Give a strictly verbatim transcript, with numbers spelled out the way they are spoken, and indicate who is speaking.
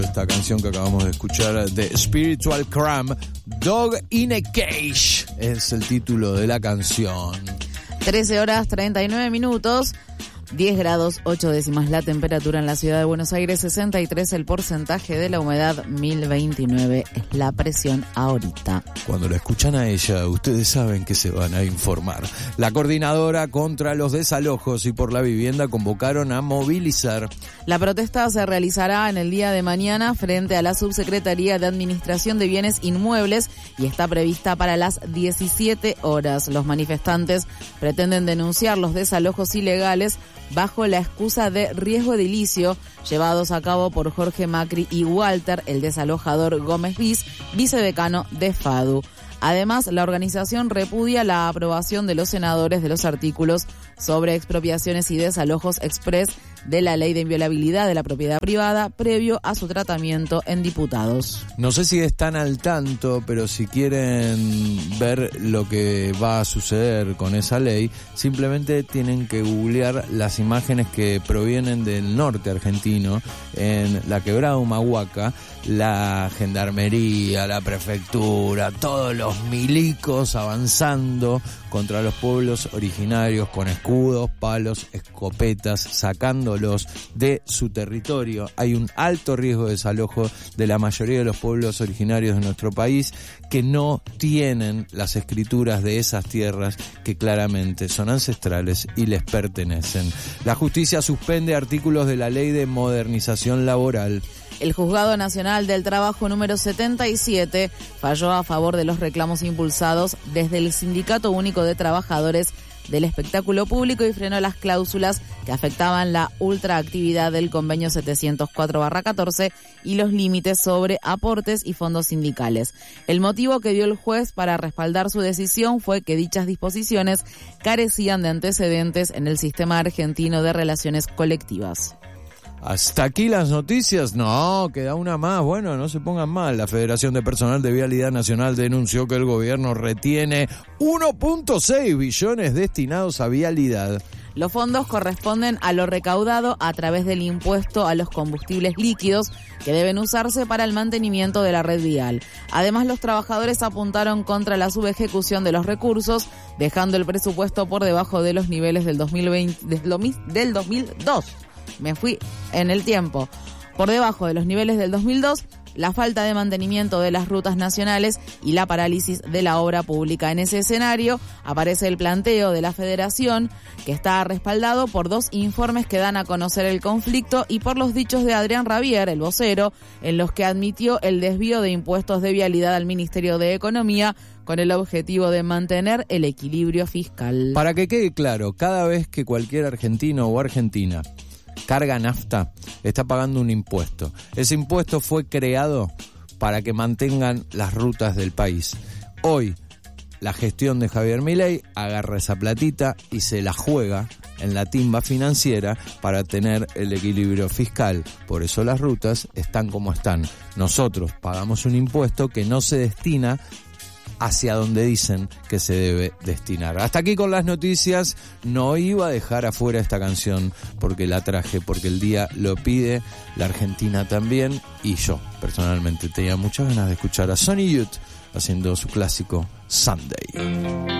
Speaker 1: Esta canción que acabamos de escuchar de Spiritual Cram, Dog in a Cage, es el título de la canción.
Speaker 2: trece horas treinta y nueve minutos, diez grados ocho décimas la temperatura en la ciudad de Buenos Aires, sesenta y tres el porcentaje de la humedad, mil veintinueve es la presión ahorita.
Speaker 1: Cuando la escuchan a ella, ustedes saben que se van a informar. La coordinadora contra los desalojos y por la vivienda convocaron a movilizar.
Speaker 2: La protesta se realizará en el día de mañana frente a la Subsecretaría de Administración de Bienes Inmuebles y está prevista para las diecisiete horas. Los manifestantes pretenden denunciar los desalojos ilegales bajo la excusa de riesgo edilicio llevados a cabo por Jorge Macri y Walter, el desalojador Gómez Bis, vicedecano de FADU. Además, la organización repudia la aprobación de los senadores de los artículos sobre expropiaciones y desalojos express de la ley de inviolabilidad de la propiedad privada previo a su tratamiento en diputados.
Speaker 1: No sé si están al tanto, pero si quieren ver lo que va a suceder con esa ley, simplemente tienen que googlear las imágenes que provienen del norte argentino, en la quebrada Humahuaca, la gendarmería, la prefectura, todos los milicos avanzando contra los pueblos originarios con escudos, palos, escopetas, sacándolos de su territorio. Hay un alto riesgo de desalojo de la mayoría de los pueblos originarios de nuestro país que no tienen las escrituras de esas tierras que claramente son ancestrales y les pertenecen. La justicia suspende artículos de la Ley de Modernización Laboral.
Speaker 2: El Juzgado Nacional del Trabajo número setenta y siete falló a favor de los reclamos impulsados desde el Sindicato Único de Trabajadores del Espectáculo Público y frenó las cláusulas que afectaban la ultraactividad del convenio setecientos cuatro barra catorce y los límites sobre aportes y fondos sindicales. El motivo que dio el juez para respaldar su decisión fue que dichas disposiciones carecían de antecedentes en el sistema argentino de relaciones colectivas.
Speaker 1: ¿Hasta aquí las noticias? No, queda una más. Bueno, no se pongan mal. La Federación de Personal de Vialidad Nacional denunció que el gobierno retiene uno punto seis billones destinados a vialidad.
Speaker 2: Los fondos corresponden a lo recaudado a través del impuesto a los combustibles líquidos que deben usarse para el mantenimiento de la red vial. Además, los trabajadores apuntaron contra la subejecución de los recursos, dejando el presupuesto por debajo de los niveles del dos mil veinte, del dos mil dos. Me fui en el tiempo. Por debajo de los niveles del dos mil dos, la falta de mantenimiento de las rutas nacionales y la parálisis de la obra pública. En ese escenario aparece el planteo de la Federación, que está respaldado por dos informes que dan a conocer el conflicto y por los dichos de Adrián Rabier, el vocero, en los que admitió el desvío de impuestos de vialidad al Ministerio de Economía con el objetivo de mantener el equilibrio fiscal.
Speaker 1: Para que quede claro, cada vez que cualquier argentino o argentina carga nafta, está pagando un impuesto. Ese impuesto fue creado para que mantengan las rutas del país. Hoy, la gestión de Javier Milei agarra esa platita y se la juega en la timba financiera para tener el equilibrio fiscal. Por eso las rutas están como están. Nosotros pagamos un impuesto que no se destina hacia donde dicen que se debe destinar. Hasta aquí con las noticias. No iba a dejar afuera esta canción porque la traje, porque el día lo pide, la Argentina también, y yo personalmente tenía muchas ganas de escuchar a Sonny Youth haciendo su clásico Sunday.